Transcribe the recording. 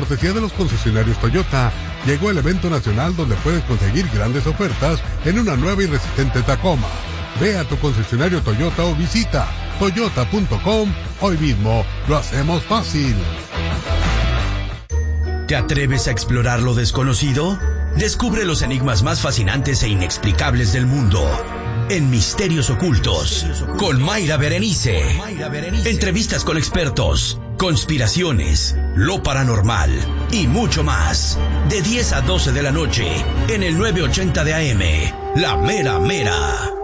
cortesía de los concesionarios Toyota, llegó el evento nacional donde puedes conseguir grandes ofertas en una nueva y resistente Tacoma. Ve a tu concesionario Toyota o visita toyota.com. Hoy mismo lo hacemos fácil. ¿Te atreves a explorar lo desconocido? Descubre los enigmas más fascinantes e inexplicables del mundo en Misterios Ocultos con Mayra Berenice. Entrevistas con expertos, conspiraciones, lo paranormal y mucho más. De 10 a 12 de la noche en el 980 de AM, La Mera Mera.